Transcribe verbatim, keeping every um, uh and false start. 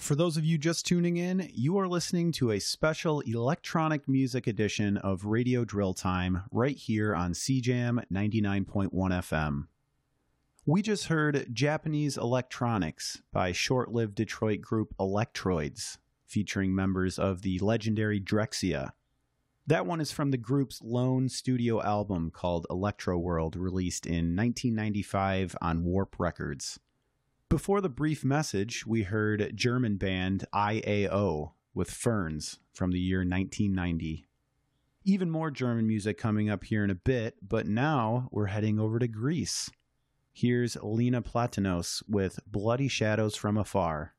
For those of you just tuning in, you are listening to a special electronic music edition of Radio Drill Time right here on C Jam ninety-nine point one F M. We just heard Japanese Electronics by short-lived Detroit group Electroids, featuring members of the legendary Drexciya. That one is from the group's lone studio album called Electro World, released in nineteen ninety-five on Warp Records. Before the brief message, we heard German band I A O with Ferns from the year nineteen ninety. Even more German music coming up here in a bit, but now we're heading over to Greece. Here's Lena Platinos with Bloody Shadows from Afar.